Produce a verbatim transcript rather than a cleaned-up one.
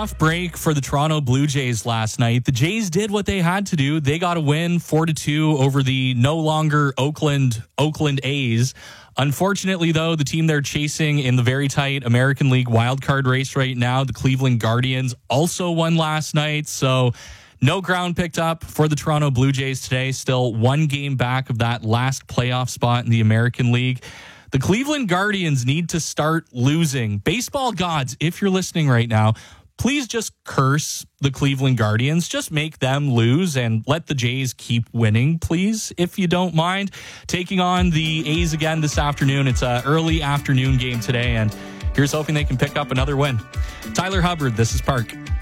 tough break for the Toronto Blue Jays last night. The Jays did what they had to do. They got a win four to two over the no longer Oakland Oakland A's. Unfortunately, though, the team they're chasing in the very tight American League wildcard race right now, the Cleveland Guardians, also won last night. So no ground picked up for the Toronto Blue Jays today. Still one game back of that last playoff spot in the American League. The Cleveland Guardians need to start losing. Baseball gods, if you're listening right now, please just curse the Cleveland Guardians. Just make them lose and let the Jays keep winning, please, if you don't mind. Taking on the A's again this afternoon. It's an early afternoon game today, and here's hoping they can pick up another win. Tyler Hubbard, this is Park.